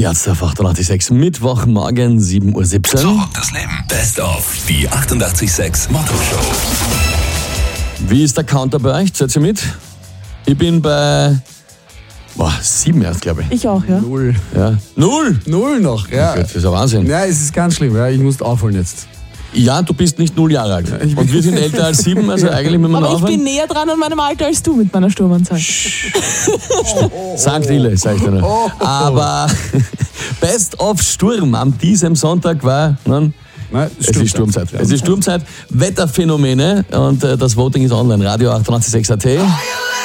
Die Ärzte auf 88.6, Mittwochmorgen, 7.17 Uhr. Zurück das Leben. Best of, die 88.6 Motto-Show. Wie ist der Counter bei euch? Seid ihr mit? Ich bin bei 7 erst, glaube ich. Ich auch, ja. 0. Ja. 0? 0 noch, ja. Das ist ein Wahnsinn. Ja, es ist ganz schlimm, ja. Ich muss aufholen jetzt. Ja, du bist nicht 0 Jahre alt. ich bin- Und wir sind älter als 7, also eigentlich müssen wir Aber ich aufhören. bin näher dran an meinem Alter als du mit meiner Sturmanzahl. Sankt Ille, sag ich dir noch. Aber Best of Sturm an diesem Sonntag war... Nein, Es ist Sturmzeit. Es ist Sturmzeit, Wetterphänomene und das Voting ist online, Radio 886.at.